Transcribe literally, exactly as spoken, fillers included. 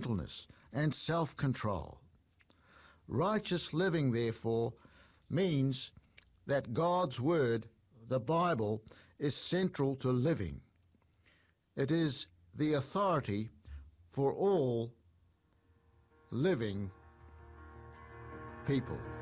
gentleness and self-control. Righteous living, therefore, means that God's Word, the Bible, is central to living. It is the authority for all living people.